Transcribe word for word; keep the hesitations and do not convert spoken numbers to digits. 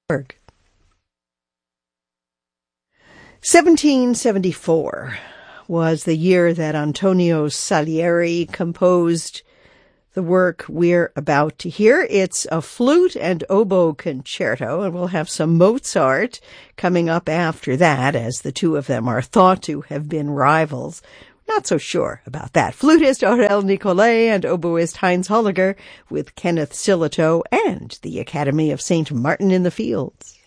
seventeen seventy-four was the year that Antonio Salieri composed the work we're about to hear. It's a flute and oboe concerto, and we'll have some Mozart coming up after that, as the two of them are thought to have been rivals. Not so sure about that. Flutist Aurel Nicolai and oboist Heinz Holliger with Kenneth Sillitoe and the Academy of Saint Martin in the Fields.